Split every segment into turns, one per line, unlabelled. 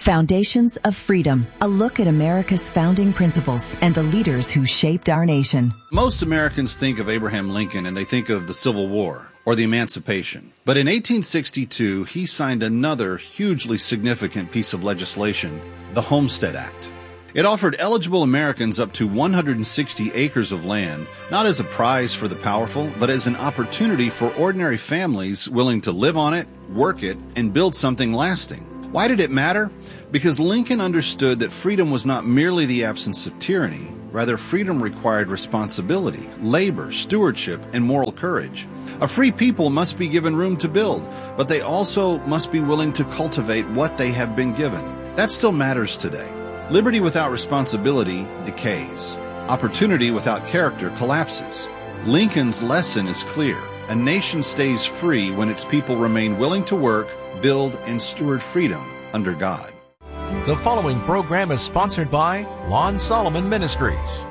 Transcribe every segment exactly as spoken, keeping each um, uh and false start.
Foundations of Freedom, a look at America's founding principles and the leaders who shaped our nation.
Most Americans think of Abraham Lincoln and they think of the Civil War or the Emancipation. But in eighteen sixty-two, he signed another hugely significant piece of legislation, the Homestead Act. It offered eligible Americans up to one hundred sixty acres of land, not as a prize for the powerful, but as an opportunity for ordinary families willing to live on it, work it, and build something lasting. Why did it matter? Because Lincoln understood that freedom was not merely the absence of tyranny. Rather, freedom required responsibility, labor, stewardship, and moral courage. A free people must be given room to build, but they also must be willing to cultivate what they have been given. That still matters today. Liberty without responsibility decays. Opportunity without character collapses. Lincoln's lesson is clear. A nation stays free when its people remain willing to work, build, and steward freedom under God.
The following program is sponsored by Lon Solomon Ministries.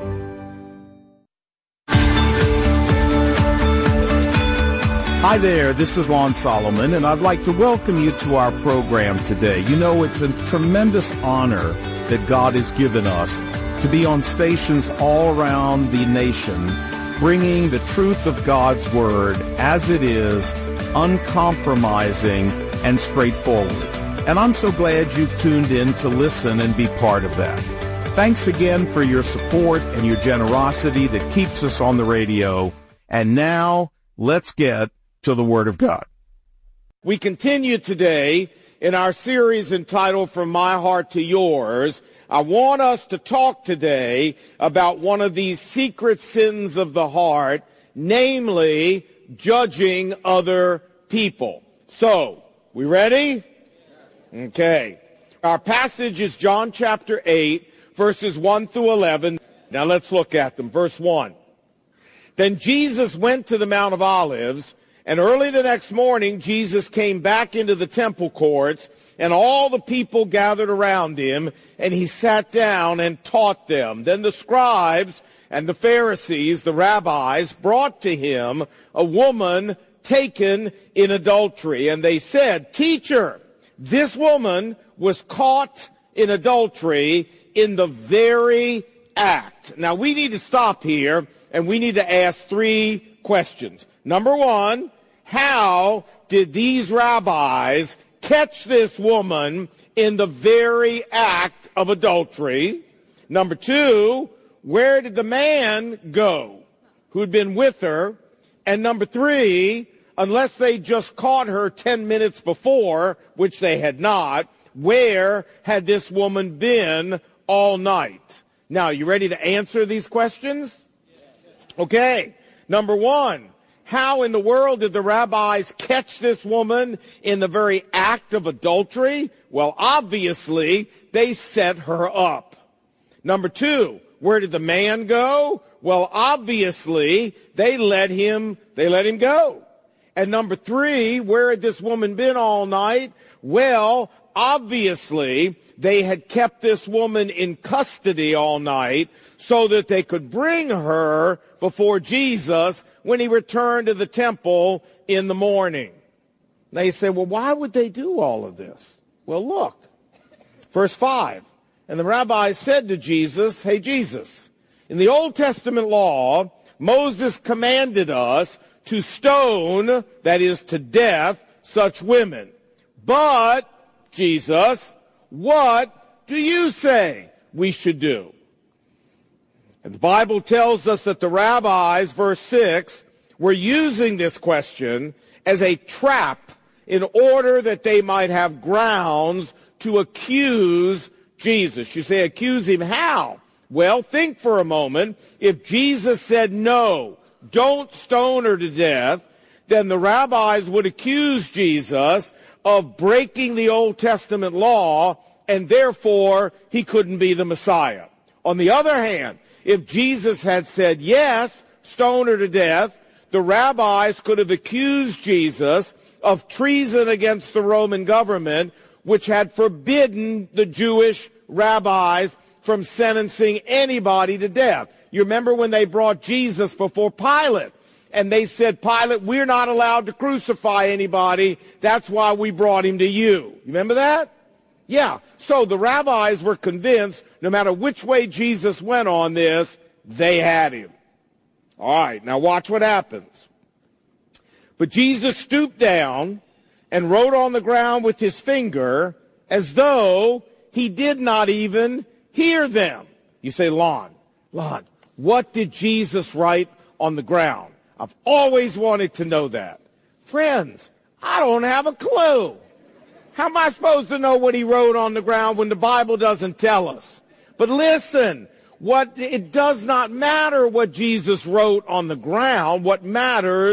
Hi there, this is Lon Solomon, and I'd like to welcome you to our program today. You know, it's a tremendous honor that God has given us to be on stations all around the nation, bringing the truth of God's Word as it is, uncompromising and straightforward. And I'm so glad you've tuned in to listen and be part of that. Thanks again for your support and your generosity that keeps us on the radio. And now, let's get to the Word of God.
We continue today in our series entitled From My Heart to Yours. I want us to talk today about one of these secret sins of the heart, namely judging other people. So, we ready? Okay. Our passage is John chapter eight, verses one through eleven. Now let's look at them. Verse one. Then Jesus went to the Mount of Olives, and early the next morning Jesus came back into the temple courts, and all the people gathered around him, and he sat down and taught them. Then the scribes and the Pharisees, the rabbis, brought to him a woman taken in adultery, and they said, "Teacher, this woman was caught in adultery in the very act." Now, we need to stop here, and we need to ask three questions. Number one, how did these rabbis catch this woman in the very act of adultery? Number two, where did the man go who'd been with her? And number three, unless they just caught her ten minutes before, which they had not, where had this woman been all night? Now, you ready to answer these questions? Okay. Number one, how in the world did the rabbis catch this woman in the very act of adultery? Well, obviously, they set her up. Number two, where did the man go? Well, obviously, they let him, they let him go. And number three, where had this woman been all night? Well, obviously, they had kept this woman in custody all night so that they could bring her before Jesus when he returned to the temple in the morning. They say, well, why would they do all of this? Well, look, verse five. And the rabbis said to Jesus, "Hey, Jesus, in the Old Testament law, Moses commanded us to stone, that is to death, such women. But, Jesus, what do you say we should do?" And the Bible tells us that the rabbis, verse six, were using this question as a trap in order that they might have grounds to accuse Jesus. You say, accuse him how? Well, think for a moment. If Jesus said no, don't stone her to death, then the rabbis would accuse Jesus of breaking the Old Testament law, and therefore he couldn't be the Messiah. On the other hand, if Jesus had said yes, stone her to death, the rabbis could have accused Jesus of treason against the Roman government, which had forbidden the Jewish rabbis from sentencing anybody to death. You remember when they brought Jesus before Pilate, and they said, "Pilate, we're not allowed to crucify anybody. That's why we brought him to you." You remember that? Yeah, so the rabbis were convinced no matter which way Jesus went on this, they had him. All right, now watch what happens. But Jesus stooped down and wrote on the ground with his finger as though he did not even hear them. You say, Lon, Lon, what did Jesus write on the ground? I've always wanted to know that. Friends, I don't have a clue. How am I supposed to know what he wrote on the ground when the Bible doesn't tell us? But listen, what it does not matter what Jesus wrote on the ground. What matters